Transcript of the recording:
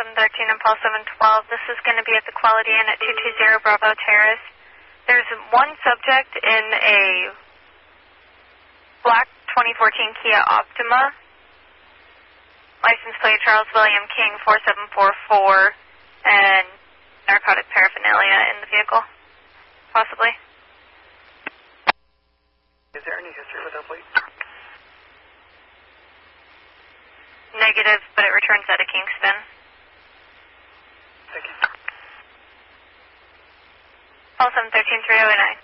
713 and Paul 712. This is going to be at the Quality Inn at 220 Bravo Terrace. There's one subject in a black 2014 Kia Optima. License plate Charles William King 4744, and narcotic paraphernalia in the vehicle, possibly. Is there any history with that plate? Negative, but it returns out of Kingston. Thank you. Paul 713 3009.